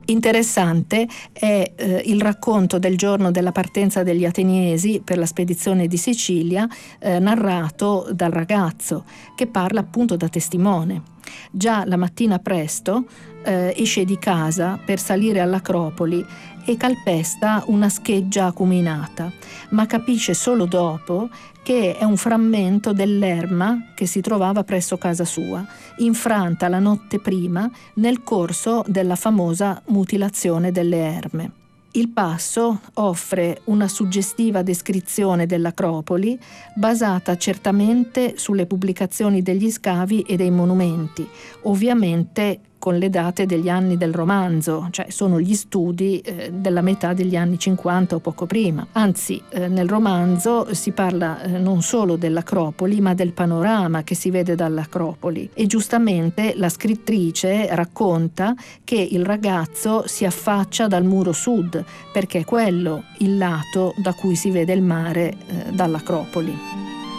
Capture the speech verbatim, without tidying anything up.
Interessante è eh, il racconto del giorno della partenza degli ateniesi per la spedizione di Sicilia, eh, narrato dal ragazzo, che parla appunto da testimone. Già la mattina presto eh, esce di casa per salire all'Acropoli e calpesta una scheggia acuminata, ma capisce solo dopo che è un frammento dell'erma che si trovava presso casa sua, infranta la notte prima nel corso della famosa mutilazione delle erme. Il passo offre una suggestiva descrizione dell'Acropoli basata certamente sulle pubblicazioni degli scavi e dei monumenti, ovviamente con le date degli anni del romanzo, cioè sono gli studi eh, della metà degli anni cinquanta o poco prima. Anzi, eh, nel romanzo si parla eh, non solo dell'Acropoli, ma del panorama che si vede dall'Acropoli. E giustamente la scrittrice racconta che il ragazzo si affaccia dal muro sud, perché è quello il lato da cui si vede il mare eh, dall'Acropoli.